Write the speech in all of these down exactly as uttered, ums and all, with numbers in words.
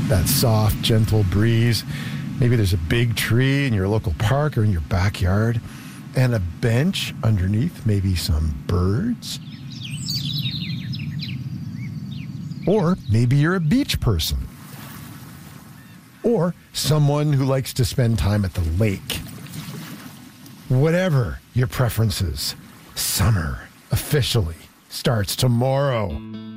that soft, gentle breeze. Maybe there's a big tree in your local park or in your backyard, and a bench underneath, maybe some birds. Or maybe you're a beach person. Or someone who likes to spend time at the lake. Whatever your preferences, summer officially starts tomorrow.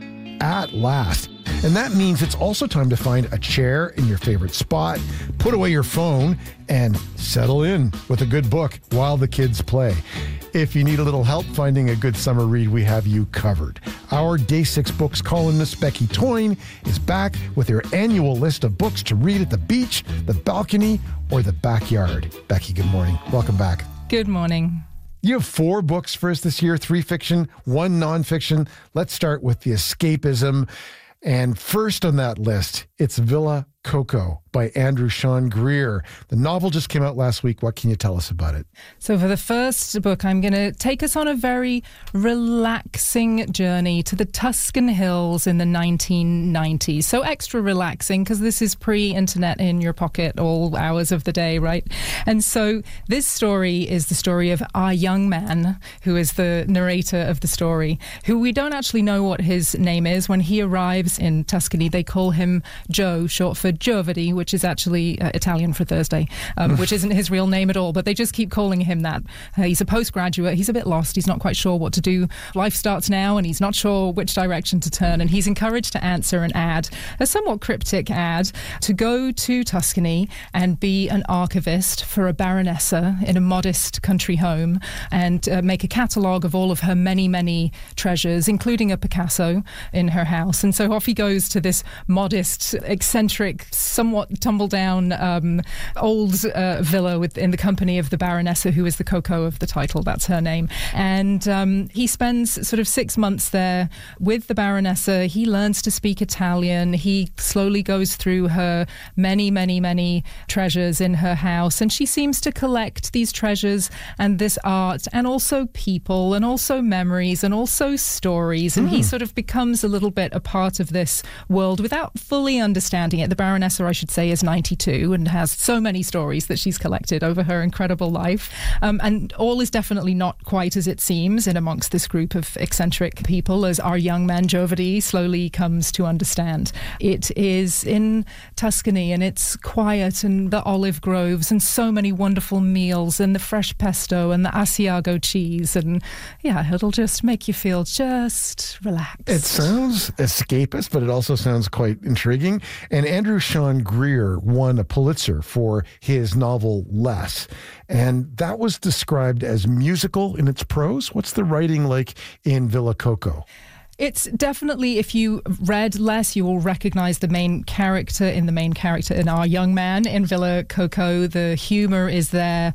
At last. And that means it's also time to find a chair in your favorite spot, put away your phone, and settle in with a good book while the kids play. If you need a little help finding a good summer read, we have you covered. Our Day six Books columnist, Becky Toyne, is back with her annual list of books to read at the beach, the balcony, or the backyard. Becky, good morning. Welcome back. Good morning. You have four books for us this year, three fiction, one nonfiction. Let's start with the escapism. And first on that list, it's Villa Coco by Andrew Sean Greer. The novel just came out last week. What can you tell us about it? So for the first book, I'm going to take us on a very relaxing journey to the Tuscan Hills in the nineteen nineties. So extra relaxing because this is pre-internet in your pocket all hours of the day, right? And so this story is the story of our young man, who is the narrator of the story, who we don't actually know what his name is. When he arrives in Tuscany, they call him Joe, short for Giovedi, which is actually uh, Italian for Thursday, um, which isn't his real name at all, but they just keep calling him that. Uh, he's a postgraduate. He's a bit lost. He's not quite sure what to do. Life starts now, and he's not sure which direction to turn, and he's encouraged to answer an ad, a somewhat cryptic ad, to go to Tuscany and be an archivist for a baronessa in a modest country home and uh, make a catalogue of all of her many, many treasures, including a Picasso in her house. And so off he goes to this modest, eccentric, somewhat tumble-down um, old uh, villa with, in the company of the Baronessa, who is the Coco of the title. That's her name. And um, he spends sort of six months there with the Baronessa. He learns to speak Italian. He slowly goes through her many, many, many treasures in her house. And she seems to collect these treasures and this art and also people and also memories and also stories. And mm. he sort of becomes a little bit a part of this world without fully understanding it. The Baronessa, I should say, is ninety-two and has so many stories that she's collected over her incredible life. Um, and all is definitely not quite as it seems in amongst this group of eccentric people, as our young man Giovedi slowly comes to understand. It is in Tuscany, and it's quiet, and the olive groves, and so many wonderful meals, and the fresh pesto, and the Asiago cheese. And yeah, it'll just make you feel just relaxed. It sounds escapist, but it also sounds quite intriguing. And Andrew Sean Greer won a Pulitzer for his novel Less. And that was described as musical in its prose. What's the writing like in Villa Coco? It's definitely, if you read Less, you will recognize the main character in the main character in Our Young Man in Villa Coco. The humor is there.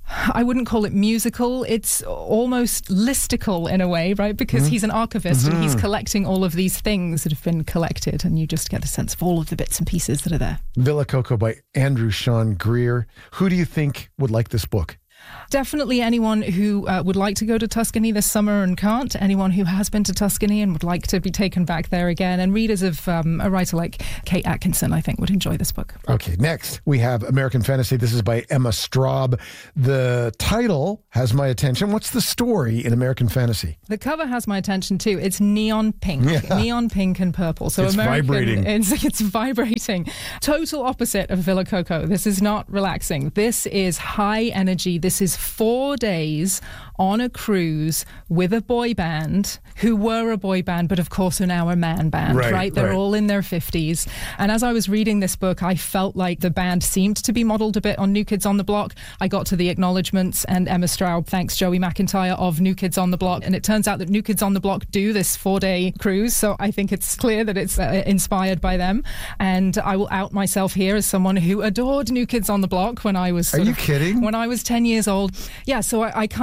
I wouldn't call it musical. It's almost listicle in a way, right? Because mm-hmm. he's an archivist mm-hmm. and he's collecting all of these things that have been collected, and you just get the sense of all of the bits and pieces that are there. Villa Coco by Andrew Sean Greer. Who do you think would like this book? Definitely anyone who uh, would like to go to Tuscany this summer and can't, anyone who has been to Tuscany and would like to be taken back there again, and readers of um, a writer like Kate Atkinson, I think, would enjoy this book. Okay, next we have American Fantasy. This is by Emma Straub. The title has my attention. What's the story in American Fantasy? The cover has my attention too. It's neon pink, yeah. neon pink and purple. So it's American, vibrating. It's, it's vibrating. Total opposite of Villa Coco. This is not relaxing. This is high energy. This is four days on a cruise with a boy band who were a boy band, but of course are now a man band, right? right? They're right. all in their fifties. And as I was reading this book, I felt like the band seemed to be modelled a bit on New Kids on the Block. I got to the acknowledgements, and Emma Straub thanks Joey McIntyre of New Kids on the Block. And it turns out that New Kids on the Block do this four-day cruise, so I think it's clear that it's uh, inspired by them. And I will out myself here as someone who adored New Kids on the Block when I was... Are you of, kidding? When I was ten years old. Yeah, so I, I kind of...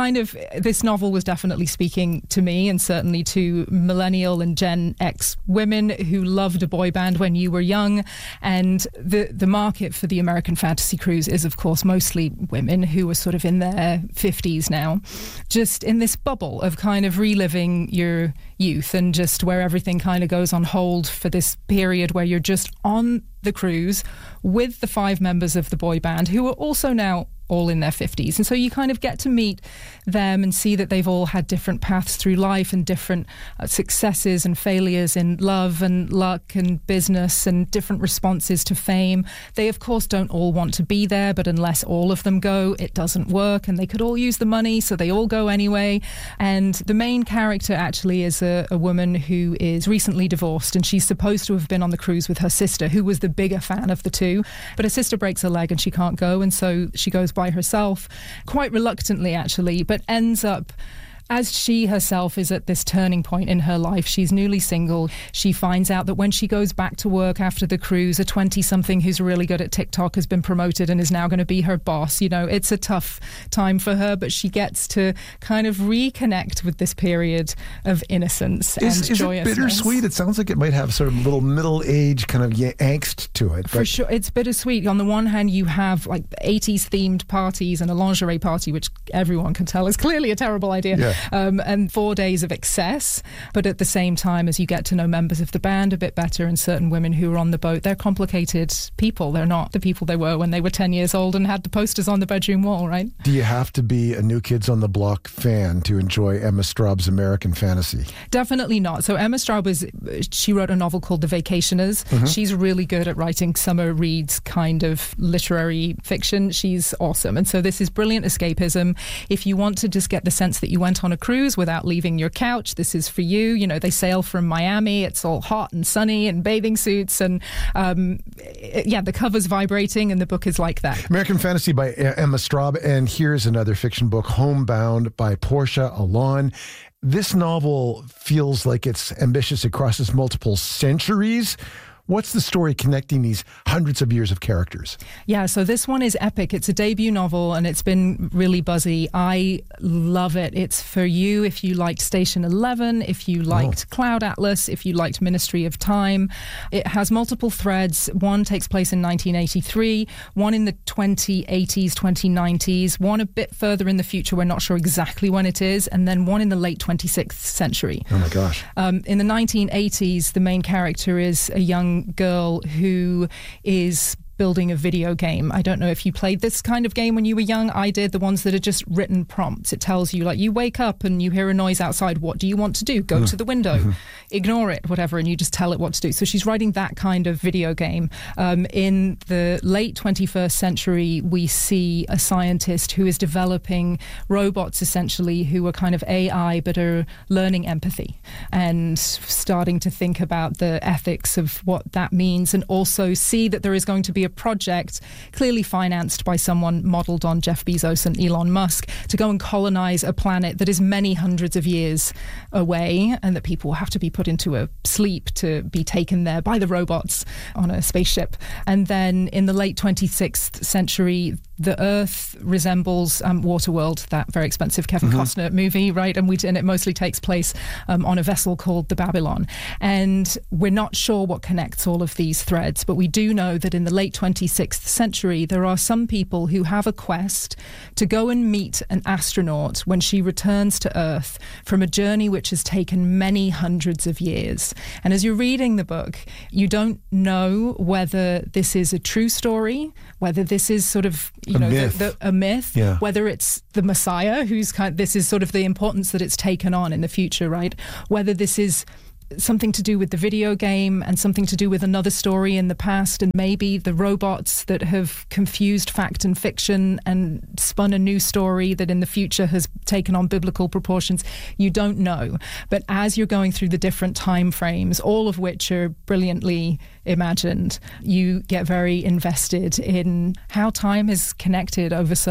this novel was definitely speaking to me, and certainly to millennial and Gen X women who loved a boy band when you were young. And the, the market for the American fantasy cruise is, of course, mostly women who are sort of in their fifties now, just in this bubble of kind of reliving your youth, and just where everything kind of goes on hold for this period where you're just on the cruise with the five members of the boy band who are also now all in their fifties. And so you kind of get to meet them and see that they've all had different paths through life and different uh, successes and failures in love and luck and business and different responses to fame. They, of course, don't all want to be there, but unless all of them go, it doesn't work, and they could all use the money, so they all go anyway. And the main character actually is a, a woman who is recently divorced, and she's supposed to have been on the cruise with her sister, who was the bigger fan of the two, but her sister breaks her leg and she can't go, and so she goes by herself, quite reluctantly actually, but ends up, as she herself is at this turning point in her life, she's newly single. She finds out that when she goes back to work after the cruise, a twenty-something who's really good at TikTok has been promoted and is now going to be her boss. You know, it's a tough time for her, but she gets to kind of reconnect with this period of innocence is, and is joyousness. Is it bittersweet? It sounds like it might have sort of little middle-age kind of yeah, angst to it. For sure, it's bittersweet. On the one hand, you have like eighties themed parties and a lingerie party, which everyone can tell is clearly a terrible idea. Yeah. Um, and four days of excess. But at the same time, as you get to know members of the band a bit better and certain women who are on the boat, they're complicated people. They're not the people they were when they were ten years old and had the posters on the bedroom wall, right? Do you have to be a New Kids on the Block fan to enjoy Emma Straub's American fantasy? Definitely not. So Emma Straub is, she wrote a novel called The Vacationers. Mm-hmm. She's really good at writing summer reads kind of literary fiction. She's awesome. And so this is brilliant escapism. If you want to just get the sense that you went on a cruise without leaving your couch, this is for you. You know, they sail from Miami. It's all hot and sunny and bathing suits. And um, it, yeah, the cover's vibrating and the book is like that. American Fantasy by Emma Straub. And here's another fiction book, Homebound by Portia Alon. This novel feels like it's ambitious. It crosses multiple centuries. What's the story connecting these hundreds of years of characters? Yeah, so this one is epic. It's a debut novel and it's been really buzzy. I love it. It's for you if you liked Station Eleven, if you liked oh. Cloud Atlas, if you liked Ministry of Time. It has multiple threads. One takes place in nineteen eighty-three, one in the twenty eighties, twenty nineties, one a bit further in the future, we're not sure exactly when it is, and then one in the late twenty-sixth century. Oh my gosh. Um, in the nineteen eighties, the main character is a young girl who is building a video game. I don't know if you played this kind of game when you were young. I did, the ones that are just written prompts. It tells you, like, you wake up and you hear a noise outside. What do you want to do? Go mm. to the window, mm-hmm. ignore it, whatever, and you just tell it what to do. So she's writing that kind of video game. Um, in the late twenty-first century, we see a scientist who is developing robots, essentially, who are kind of A I, but are learning empathy and starting to think about the ethics of what that means, and also see that there is going to be a project clearly financed by someone modelled on Jeff Bezos and Elon Musk to go and colonize a planet that is many hundreds of years away, and that people will have to be put into a sleep to be taken there by the robots on a spaceship. And then in the late twenty-sixth century, the Earth resembles um, Waterworld, that very expensive Kevin mm-hmm. Costner movie, right? And, we, and it mostly takes place um, on a vessel called the Babylon. And we're not sure what connects all of these threads, but we do know that in the late twenty-sixth century, there are some people who have a quest to go and meet an astronaut when she returns to Earth from a journey which has taken many hundreds of years. And as you're reading the book, you don't know whether this is a true story, whether this is sort of, you a know, myth. The, the, a myth, yeah. whether it's the Messiah, who's kind of, this is sort of the importance that it's taken on in the future, right? Whether this is something to do with the video game and something to do with another story in the past, and maybe the robots that have confused fact and fiction and spun a new story that in the future has taken on biblical proportions. You don't know. But as you're going through the different time frames, all of which are brilliantly imagined, you get very invested in how time is connected over such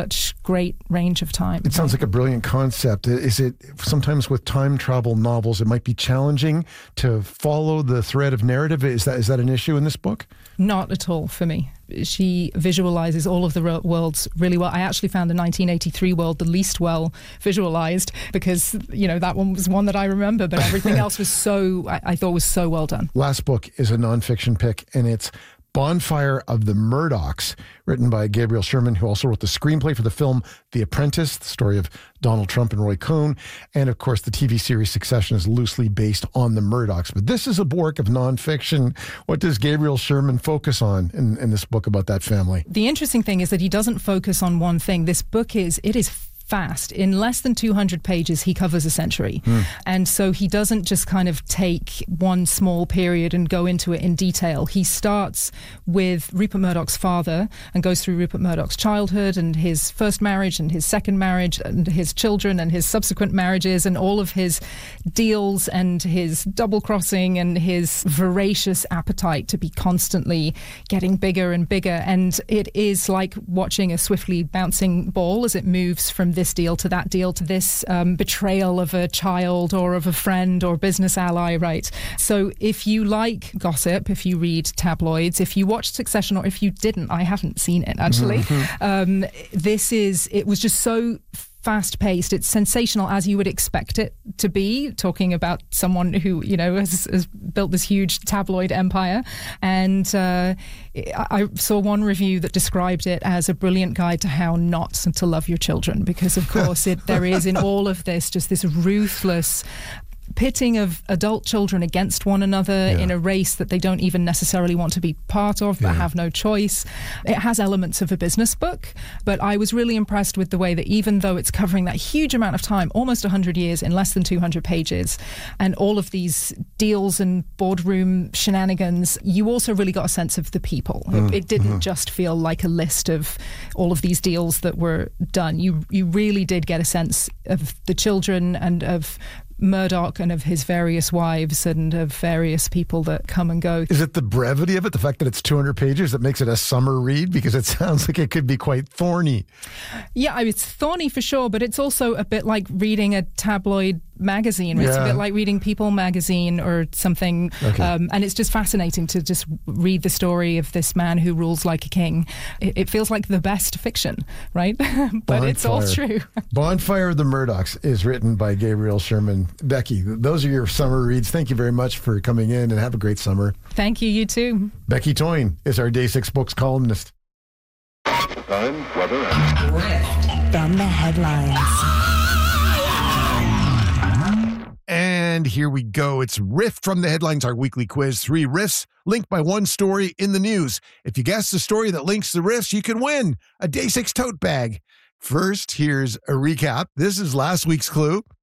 great range of time. It sounds like a brilliant concept. Is it sometimes with time travel novels, it might be challenging to follow the thread of narrative? Is that is that an issue in this book? Not at all for me. She visualizes all of the worlds really well. I actually found the nineteen eighty-three world the least well visualized because, you know, that one was one that I remember, but everything else was so, I, I thought was so well done. Last book is a nonfiction pick, and it's Bonfire of the Murdochs, written by Gabriel Sherman, who also wrote the screenplay for the film The Apprentice, the story of Donald Trump and Roy Cohn. And of course, the T V series Succession is loosely based on the Murdochs. But this is a work of nonfiction. What does Gabriel Sherman focus on in, in this book about that family? The interesting thing is that he doesn't focus on one thing. This book is, it is fast. In less than two hundred pages, he covers a century. Mm. And so he doesn't just kind of take one small period and go into it in detail. He starts with Rupert Murdoch's father and goes through Rupert Murdoch's childhood and his first marriage and his second marriage and his children and his subsequent marriages and all of his deals and his double crossing and his voracious appetite to be constantly getting bigger and bigger. And it is like watching a swiftly bouncing ball as it moves from this deal to that deal to this um, betrayal of a child or of a friend or business ally, right? So if you like gossip, if you read tabloids, if you watch Succession, or if you didn't, I haven't seen it actually, mm-hmm. um, this is, it was just so fast-paced. It's sensational as you would expect it to be, talking about someone who, you know, has, has built this huge tabloid empire. And uh, I saw one review that described it as a brilliant guide to how not to love your children, because of course it, there is in all of this just this ruthless pitting of adult children against one another yeah. in a race that they don't even necessarily want to be part of, but yeah. have no choice. It has elements of a business book, but I was really impressed with the way that even though it's covering that huge amount of time, almost one hundred years in less than two hundred pages, and all of these deals and boardroom shenanigans, you also really got a sense of the people. Mm. It, it didn't mm. just feel like a list of all of these deals that were done. You, you really did get a sense of the children and of Murdoch and of his various wives and of various people that come and go. Is it the brevity of it, the fact that it's two hundred pages, that makes it a summer read? Because it sounds like it could be quite thorny. Yeah, I mean, it's thorny for sure, but it's also a bit like reading a tabloid magazine. It's yeah. a bit like reading People magazine or something. Okay. Um, and it's just fascinating to just read the story of this man who rules like a king. It, it feels like the best fiction, right? but Bonfire. It's all true. Bonfire of the Murdochs is written by Gabriel Sherman. Becky, those are your summer reads. Thank you very much for coming in, and have a great summer. Thank you, you too. Becky Toyne is our Day six Books columnist. Time, weather, and Riff from the headlines. And here we go. It's Riff from the Headlines, our weekly quiz. Three riffs linked by one story in the news. If you guess the story that links the riffs, you can win a Day six tote bag. First, here's a recap. This is last week's clue.